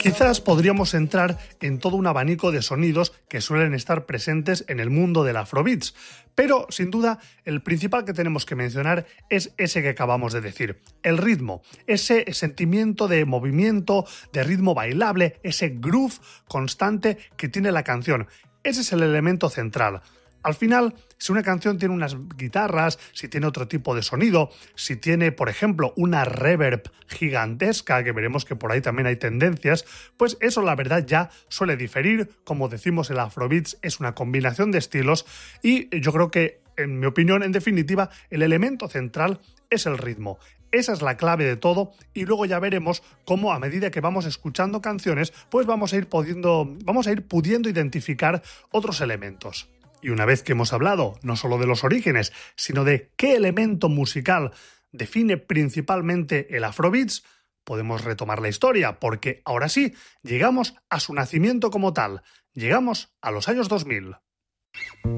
Quizás podríamos entrar en todo un abanico de sonidos que suelen estar presentes en el mundo del Afrobeats, pero sin duda el principal que tenemos que mencionar es ese que acabamos de decir, el ritmo, ese sentimiento de movimiento, de ritmo bailable, ese groove constante que tiene la canción. Ese es el elemento central. Al final, si una canción tiene unas guitarras, si tiene otro tipo de sonido, si tiene, por ejemplo, una reverb gigantesca, que veremos que por ahí también hay tendencias, pues eso la verdad ya suele diferir. Como decimos, el Afrobeats es una combinación de estilos y yo creo que, en mi opinión, en definitiva, el elemento central es el ritmo. Esa es la clave de todo y luego ya veremos cómo a medida que vamos escuchando canciones, pues vamos a ir pudiendo identificar otros elementos. Y una vez que hemos hablado no solo de los orígenes, sino de qué elemento musical define principalmente el Afrobeats, podemos retomar la historia, porque ahora sí, llegamos a su nacimiento como tal, llegamos a los años 2000.